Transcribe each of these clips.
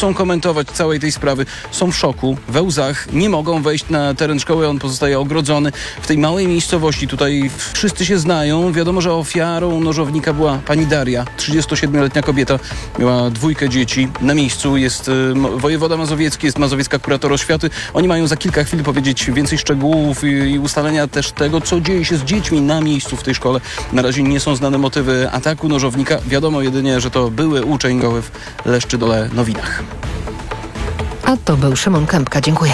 chcą komentować całej tej sprawy. Są w szoku, we łzach, nie mogą wejść na teren szkoły, on pozostaje ogrodzony. W tej małej miejscowości tutaj wszyscy się znają. Wiadomo, że ofiarą nożownika była pani Daria, 37-letnia kobieta. Miała 2 dzieci. Na miejscu jest wojewoda mazowiecki, jest mazowiecka kurator oświaty. Oni mają za kilka chwil powiedzieć więcej szczegółów i ustalenia też tego, co dzieje się z dziećmi na miejscu w tej szkole. Na razie nie są znane motywy ataku nożownika. Wiadomo jedynie, że to były uczeń goły w Leszczydole Nowinach. A to był Szymon Kępka. Dziękuję.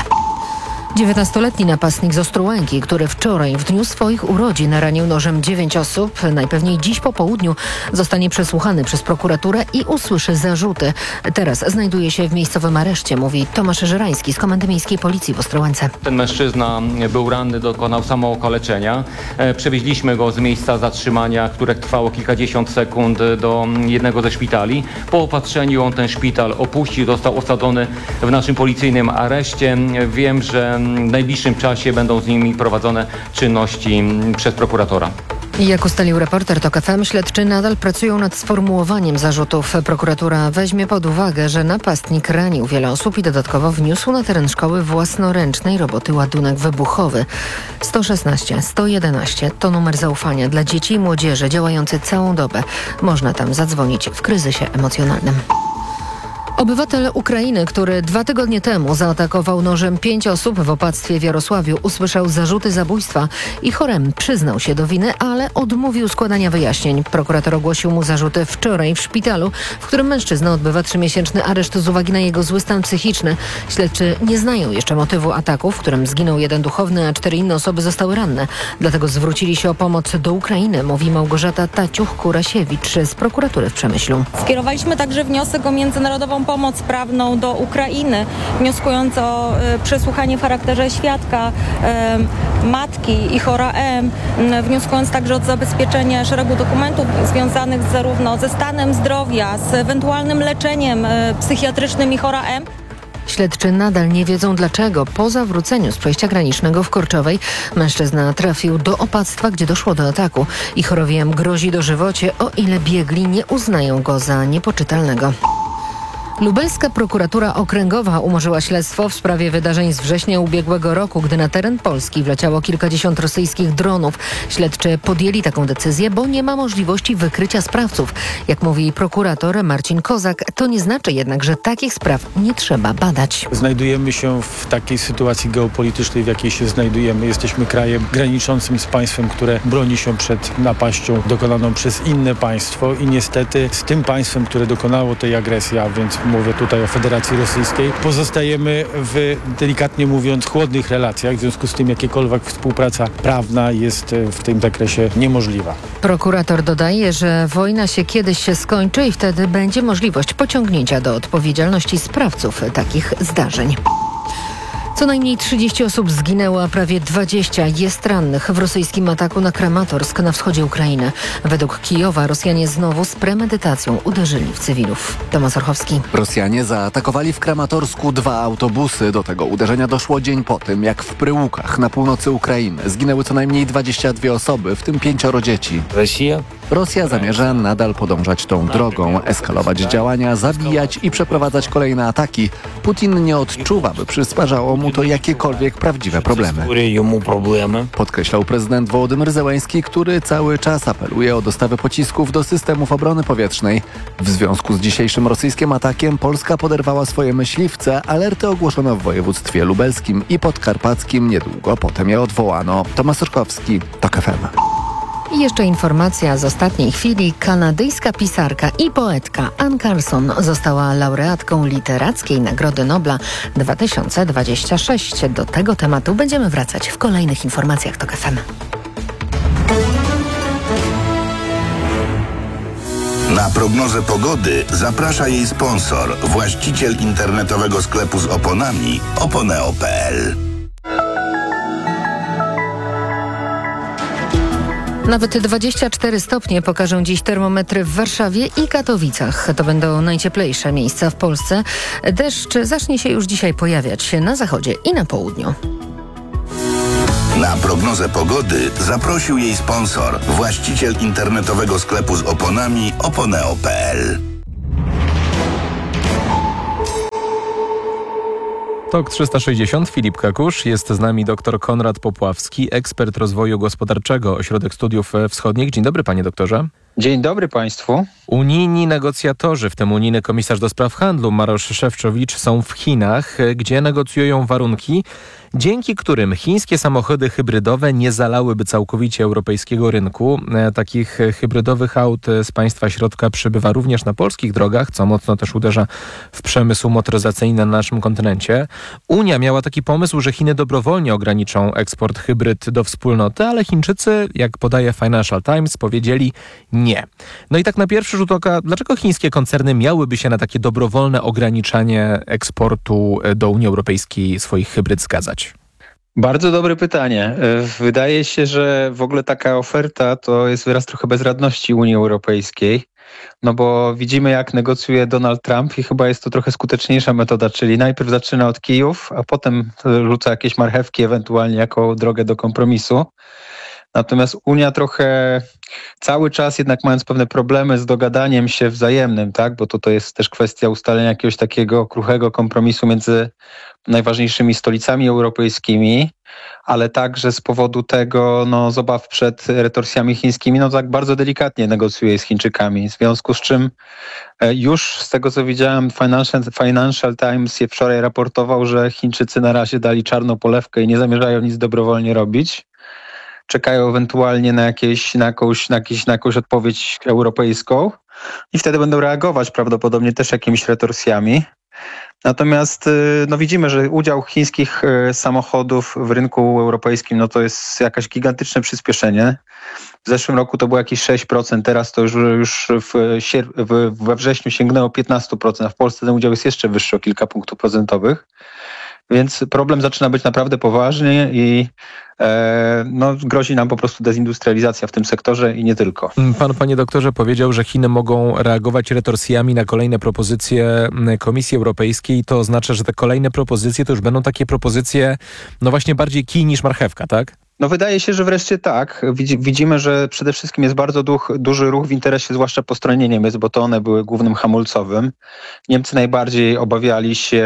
19-letni napastnik z Ostrołęki, który wczoraj w dniu swoich urodzin ranił nożem 9 osób, najpewniej dziś po południu zostanie przesłuchany przez prokuraturę i usłyszy zarzuty. Teraz znajduje się w miejscowym areszcie, mówi Tomasz Żerański z Komendy Miejskiej Policji w Ostrołęce. Ten mężczyzna był ranny, dokonał samookaleczenia. Przewieźliśmy go z miejsca zatrzymania, które trwało kilkadziesiąt sekund, do jednego ze szpitali. Po opatrzeniu on ten szpital opuścił, został osadzony w naszym policyjnym areszcie. Wiem, że w najbliższym czasie będą z nimi prowadzone czynności przez prokuratora. Jak ustalił reporter TOK FM, śledczy nadal pracują nad sformułowaniem zarzutów. Prokuratura weźmie pod uwagę, że napastnik ranił wiele osób i dodatkowo wniósł na teren szkoły własnoręcznej roboty ładunek wybuchowy. 116 111 to numer zaufania dla dzieci i młodzieży działający całą dobę. Można tam zadzwonić w kryzysie emocjonalnym. Obywatel Ukrainy, który 2 tygodnie temu zaatakował nożem 5 osób w opactwie w Jarosławiu, usłyszał zarzuty zabójstwa i chorem przyznał się do winy, ale odmówił składania wyjaśnień. Prokurator ogłosił mu zarzuty wczoraj w szpitalu, w którym mężczyzna odbywa 3-miesięczny areszt z uwagi na jego zły stan psychiczny. Śledczy nie znają jeszcze motywu ataku, w którym zginął 1 duchowny, a 4 inne osoby zostały ranne. Dlatego zwrócili się o pomoc do Ukrainy, mówi Małgorzata Taciuch-Kurasiewicz z prokuratury w Przemyślu. Skierowaliśmy także wniosek o międzynarodową pomoc prawną do Ukrainy, wnioskując o przesłuchanie w charakterze świadka matki i chora M, wnioskując także o zabezpieczenie szeregu dokumentów związanych zarówno ze stanem zdrowia, z ewentualnym leczeniem psychiatrycznym i chora M. Śledczy nadal nie wiedzą dlaczego. Po zawróceniu z przejścia granicznego w Korczowej mężczyzna trafił do opactwa, gdzie doszło do ataku. I chorowiem grozi dożywocie, o ile biegli nie uznają go za niepoczytalnego. Lubelska prokuratura okręgowa umorzyła śledztwo w sprawie wydarzeń z września ubiegłego roku, gdy na teren Polski wleciało kilkadziesiąt rosyjskich dronów. Śledczy podjęli taką decyzję, bo nie ma możliwości wykrycia sprawców. Jak mówi prokurator Marcin Kozak, to nie znaczy jednak, że takich spraw nie trzeba badać. Znajdujemy się w takiej sytuacji geopolitycznej, w jakiej się znajdujemy. Jesteśmy krajem graniczącym z państwem, które broni się przed napaścią dokonaną przez inne państwo i niestety z tym państwem, które dokonało tej agresji, a więc mówię tutaj o Federacji Rosyjskiej, pozostajemy w, delikatnie mówiąc, chłodnych relacjach. W związku z tym jakiekolwiek współpraca prawna jest w tym zakresie niemożliwa. Prokurator dodaje, że wojna się kiedyś skończy i wtedy będzie możliwość pociągnięcia do odpowiedzialności sprawców takich zdarzeń. Co najmniej 30 osób zginęło, a prawie 20 jest rannych w rosyjskim ataku na Kramatorsk na wschodzie Ukrainy. Według Kijowa Rosjanie znowu z premedytacją uderzyli w cywilów. Tomasz Orchowski. Rosjanie zaatakowali w Kramatorsku 2 autobusy. Do tego uderzenia doszło dzień po tym, jak w Pryłukach na północy Ukrainy zginęły co najmniej 22 osoby, w tym 5 dzieci. Rosja zamierza nadal podążać tą drogą, eskalować działania, zabijać i przeprowadzać kolejne ataki. Putin nie odczuwa, by przysparzało mu to jakiekolwiek prawdziwe problemy. Podkreślał prezydent Wołodymyr Zełański, który cały czas apeluje o dostawę pocisków do systemów obrony powietrznej. W związku z dzisiejszym rosyjskim atakiem Polska poderwała swoje myśliwce. Alerty ogłoszono w województwie lubelskim i podkarpackim. Niedługo potem je odwołano. Tomasz Orkowski, TOK FM. I jeszcze informacja z ostatniej chwili. Kanadyjska pisarka i poetka Anne Carson została laureatką Literackiej Nagrody Nobla 2026. Do tego tematu będziemy wracać w kolejnych informacjach TOK FM. Na prognozę pogody zaprasza jej sponsor, właściciel internetowego sklepu z oponami oponeo.pl. Nawet 24 stopnie pokażą dziś termometry w Warszawie i Katowicach. To będą najcieplejsze miejsca w Polsce. Deszcz zacznie się już dzisiaj pojawiać na zachodzie i na południu. Na prognozę pogody zaprosił jej sponsor, właściciel internetowego sklepu z oponami oponeo.pl. TOK 360, Filip Kakusz. Jest z nami dr Konrad Popławski, ekspert rozwoju gospodarczego, Ośrodek Studiów Wschodnich. Dzień dobry, panie doktorze. Dzień dobry państwu. Unijni negocjatorzy, w tym unijny komisarz do spraw handlu Marosz Szefczowicz, są w Chinach, gdzie negocjują warunki, dzięki którym chińskie samochody hybrydowe nie zalałyby całkowicie europejskiego rynku. Takich hybrydowych aut z państwa środka przybywa również na polskich drogach, co mocno też uderza w przemysł motoryzacyjny na naszym kontynencie. Unia miała taki pomysł, że Chiny dobrowolnie ograniczą eksport hybryd do wspólnoty, ale Chińczycy, jak podaje Financial Times, powiedzieli nie. No i tak na pierwszy rzut oka, dlaczego chińskie koncerny miałyby się na takie dobrowolne ograniczanie eksportu do Unii Europejskiej swoich hybryd zgadzać? Bardzo dobre pytanie. Wydaje się, że w ogóle taka oferta to jest wyraz trochę bezradności Unii Europejskiej. No bo widzimy, jak negocjuje Donald Trump i chyba jest to trochę skuteczniejsza metoda, czyli najpierw zaczyna od kijów, a potem rzuca jakieś marchewki ewentualnie jako drogę do kompromisu. Natomiast Unia trochę cały czas jednak mając pewne problemy z dogadaniem się wzajemnym, tak, bo to jest też kwestia ustalenia jakiegoś takiego kruchego kompromisu między najważniejszymi stolicami europejskimi, ale także z powodu tego, z obaw przed retorsjami chińskimi, tak bardzo delikatnie negocjuje z Chińczykami. W związku z czym już z tego, co widziałem, Financial Times wczoraj raportował, że Chińczycy na razie dali czarną polewkę i nie zamierzają nic dobrowolnie robić. Czekają ewentualnie na jakąś odpowiedź europejską i wtedy będą reagować prawdopodobnie też jakimiś retorsjami. Natomiast widzimy, że udział chińskich samochodów w rynku europejskim to jest jakieś gigantyczne przyspieszenie. W zeszłym roku to było jakieś 6%, teraz to już we wrześniu sięgnęło 15%, a w Polsce ten udział jest jeszcze wyższy o kilka punktów procentowych. Więc problem zaczyna być naprawdę poważny i grozi nam po prostu dezindustrializacja w tym sektorze i nie tylko. Pan, panie doktorze, powiedział, że Chiny mogą reagować retorsjami na kolejne propozycje Komisji Europejskiej. To oznacza, że te kolejne propozycje to już będą takie propozycje właśnie bardziej kij niż marchewka, tak? Wydaje się, że wreszcie tak. Widzimy, że przede wszystkim jest bardzo duży ruch w interesie, zwłaszcza po stronie Niemiec, bo to one były głównym hamulcowym. Niemcy najbardziej obawiali się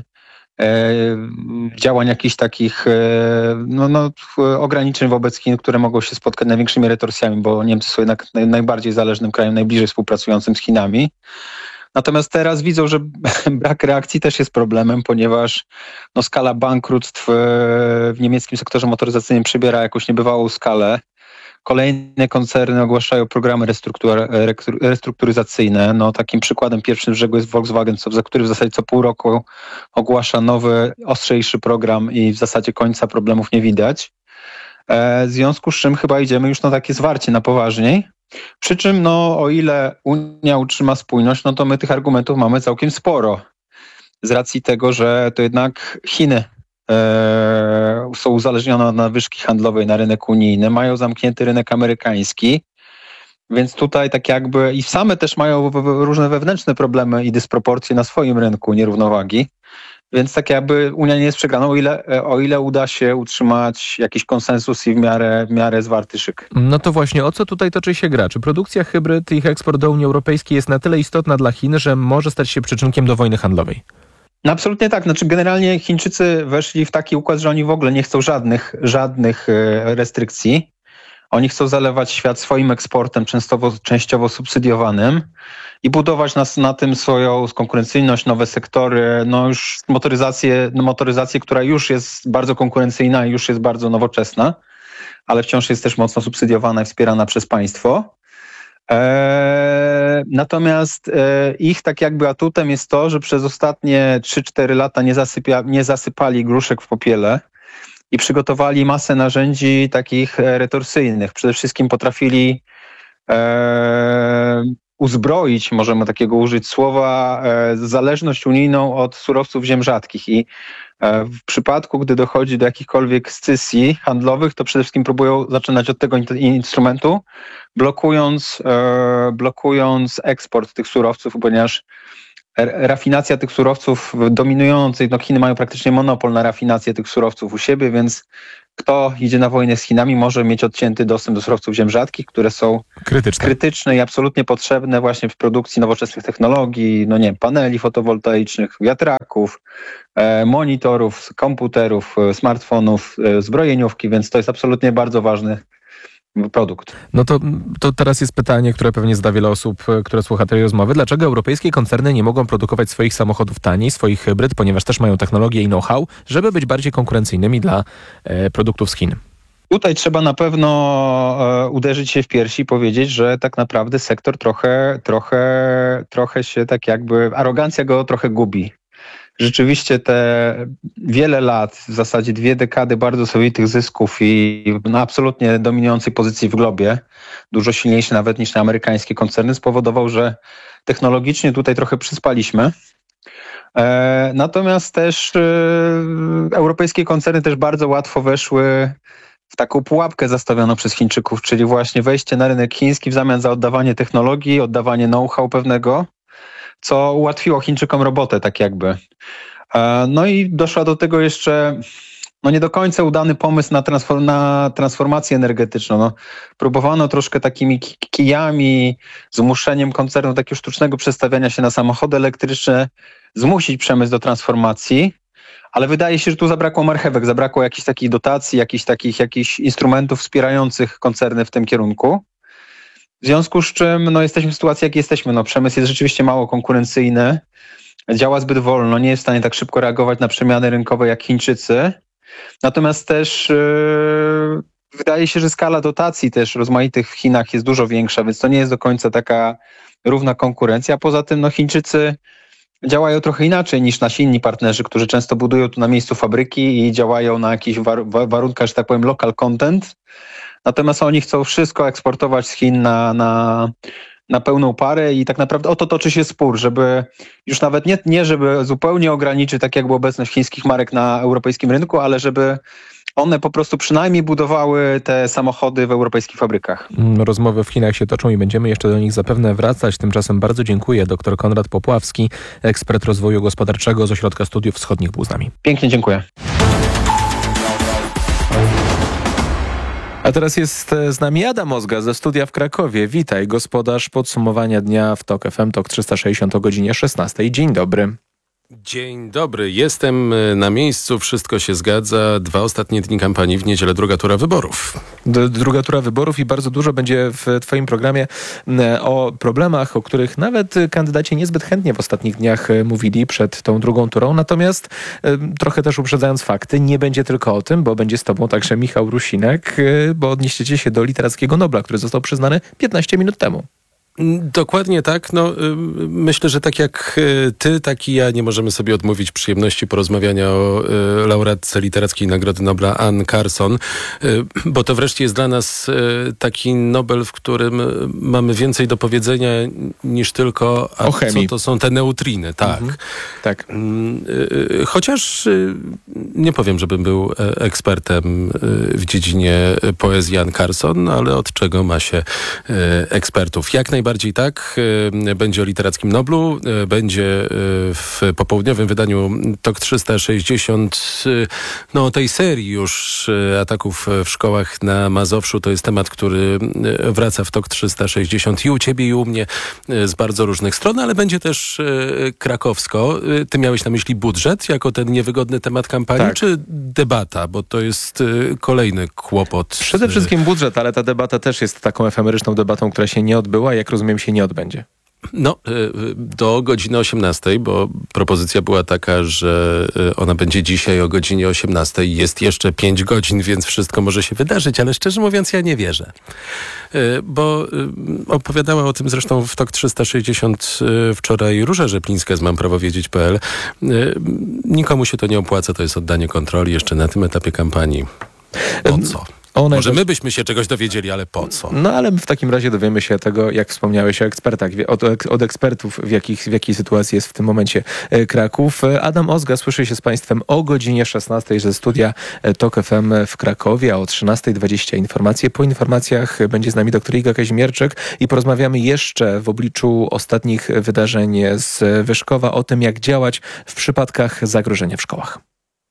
działań jakichś takich ograniczeń wobec Chin, które mogą się spotkać z największymi retorsjami, bo Niemcy są jednak najbardziej zależnym krajem, najbliżej współpracującym z Chinami. Natomiast teraz widzą, że brak reakcji też jest problemem, ponieważ skala bankructw w niemieckim sektorze motoryzacyjnym przybiera jakąś niebywałą skalę. Kolejne koncerny ogłaszają programy restrukturyzacyjne. Takim przykładem pierwszym z brzegu jest Volkswagen, który w zasadzie co pół roku ogłasza nowy, ostrzejszy program i w zasadzie końca problemów nie widać. W związku z czym chyba idziemy już na takie zwarcie na poważniej. Przy czym o ile Unia utrzyma spójność, to my tych argumentów mamy całkiem sporo. Z racji tego, że to jednak Chiny są uzależnione od nadwyżki handlowej na rynek unijny, mają zamknięty rynek amerykański, więc tutaj tak jakby i same też mają różne wewnętrzne problemy i dysproporcje na swoim rynku, nierównowagi, więc tak jakby Unia nie jest przegrana, o ile uda się utrzymać jakiś konsensus i w miarę zwarty szyk. To właśnie, o co tutaj toczy się gra? Czy produkcja hybryd i ich eksport do Unii Europejskiej jest na tyle istotna dla Chin, że może stać się przyczynkiem do wojny handlowej? Absolutnie tak. Generalnie Chińczycy weszli w taki układ, że oni w ogóle nie chcą żadnych restrykcji. Oni chcą zalewać świat swoim eksportem, częściowo subsydiowanym i budować na tym swoją konkurencyjność, nowe sektory, już motoryzację, która już jest bardzo konkurencyjna i już jest bardzo nowoczesna, ale wciąż jest też mocno subsydiowana i wspierana przez państwo. Natomiast ich tak jakby atutem jest to, że przez ostatnie 3-4 lata nie zasypali gruszek w popiele i przygotowali masę narzędzi takich retorsyjnych. Przede wszystkim potrafili uzbroić, możemy takiego użyć słowa, zależność unijną od surowców ziem rzadkich i w przypadku, gdy dochodzi do jakichkolwiek scysji handlowych, to przede wszystkim próbują zaczynać od tego instrumentu, blokując eksport tych surowców, ponieważ rafinacja tych surowców dominujących, Chiny mają praktycznie monopol na rafinację tych surowców u siebie, więc kto idzie na wojnę z Chinami, może mieć odcięty dostęp do surowców ziem rzadkich, które są krytyczne i absolutnie potrzebne właśnie w produkcji nowoczesnych technologii, paneli fotowoltaicznych, wiatraków, monitorów, komputerów, smartfonów, zbrojeniówki, więc to jest absolutnie bardzo ważny produkt. No to teraz jest pytanie, które pewnie zada wiele osób, które słucha tej rozmowy. Dlaczego europejskie koncerny nie mogą produkować swoich samochodów taniej, swoich hybryd, ponieważ też mają technologię i know-how, żeby być bardziej konkurencyjnymi dla produktów z Chin? Tutaj trzeba na pewno uderzyć się w piersi i powiedzieć, że tak naprawdę sektor trochę się tak jakby, arogancja go trochę gubi. Rzeczywiście te wiele lat, w zasadzie 2 dekady bardzo sowitych zysków i absolutnie dominującej pozycji w globie, dużo silniejszy nawet niż te amerykańskie koncerny, spowodował, że technologicznie tutaj trochę przyspaliśmy. Natomiast też europejskie koncerny też bardzo łatwo weszły w taką pułapkę zastawioną przez Chińczyków, czyli właśnie wejście na rynek chiński w zamian za oddawanie technologii, oddawanie know-how pewnego, co ułatwiło Chińczykom robotę tak jakby. No i doszła do tego jeszcze nie do końca udany pomysł na transformację energetyczną. Próbowano troszkę takimi kijami, zmuszeniem koncernu takiego sztucznego przestawiania się na samochody elektryczne, zmusić przemysł do transformacji, ale wydaje się, że tu zabrakło marchewek, zabrakło jakichś takich dotacji, jakichś instrumentów wspierających koncerny w tym kierunku. W związku z czym jesteśmy w sytuacji, jak jesteśmy. Przemysł jest rzeczywiście mało konkurencyjny, działa zbyt wolno, nie jest w stanie tak szybko reagować na przemiany rynkowe jak Chińczycy. Natomiast też wydaje się, że skala dotacji też rozmaitych w Chinach jest dużo większa, więc to nie jest do końca taka równa konkurencja. Poza tym Chińczycy działają trochę inaczej niż nasi inni partnerzy, którzy często budują tu na miejscu fabryki i działają na jakichś warunkach, że tak powiem, local content. Natomiast oni chcą wszystko eksportować z Chin na pełną parę i tak naprawdę o to toczy się spór, żeby już nawet nie żeby zupełnie ograniczyć, tak jakby obecność chińskich marek na europejskim rynku, ale żeby one po prostu przynajmniej budowały te samochody w europejskich fabrykach. Rozmowy w Chinach się toczą i będziemy jeszcze do nich zapewne wracać. Tymczasem bardzo dziękuję. Dr Konrad Popławski, ekspert rozwoju gospodarczego z Ośrodka Studiów Wschodnich, był z nami. Pięknie dziękuję. A teraz jest z nami Adam Ozga ze studia w Krakowie. Witaj, gospodarz podsumowania dnia w TOK FM, TOK 360 o godzinie 16. Dzień dobry. Dzień dobry, jestem na miejscu, wszystko się zgadza. 2 ostatnie dni kampanii, w niedzielę druga tura wyborów. Druga tura wyborów i bardzo dużo będzie w twoim programie o problemach, o których nawet kandydaci niezbyt chętnie w ostatnich dniach mówili przed tą drugą turą. Natomiast trochę też uprzedzając fakty, nie będzie tylko o tym, bo będzie z tobą także Michał Rusinek, bo odnieśliście się do Literackiego Nobla, który został przyznany 15 minut temu. Dokładnie tak. Myślę, że tak jak ty, tak i ja nie możemy sobie odmówić przyjemności porozmawiania o laureatce Literackiej Nagrody Nobla Anne Carson, bo to wreszcie jest dla nas taki Nobel, w którym mamy więcej do powiedzenia niż tylko o chemii. Co to są te neutriny. Tak. Tak. Chociaż nie powiem, żebym był ekspertem w dziedzinie poezji Anne Carson, ale od czego ma się ekspertów? Jak najbardziej tak. Będzie o Literackim Noblu, będzie w popołudniowym wydaniu TOK 360 tej serii już ataków w szkołach na Mazowszu. To jest temat, który wraca w TOK 360 i u ciebie, i u mnie z bardzo różnych stron, ale będzie też krakowsko. Ty miałeś na myśli budżet jako ten niewygodny temat kampanii, tak, czy debata? Bo to jest kolejny kłopot. Przede wszystkim budżet, ale ta debata też jest taką efemeryczną debatą, która się nie odbyła, jak rozumiem, się nie odbędzie. Do godziny 18, bo propozycja była taka, że ona będzie dzisiaj o godzinie 18. Jest jeszcze 5 godzin, więc wszystko może się wydarzyć, ale szczerze mówiąc ja nie wierzę. Bo opowiadała o tym zresztą w TOK 360 wczoraj Róża Rzeplińska z mamprawowiedzieć.pl. Nikomu się to nie opłaca, to jest oddanie kontroli jeszcze na tym etapie kampanii. Po co? Może my byśmy się czegoś dowiedzieli, ale po co? Ale w takim razie dowiemy się tego, jak wspomniałeś o ekspertach, od ekspertów, w jakiej sytuacji jest w tym momencie Kraków. Adam Ozga słyszy się z Państwem o godzinie 16 ze studia TOK FM w Krakowie, a o 13:20 informacje. Po informacjach będzie z nami dr Iga Kazimierczak i porozmawiamy jeszcze w obliczu ostatnich wydarzeń z Wyszkowa o tym, jak działać w przypadkach zagrożenia w szkołach.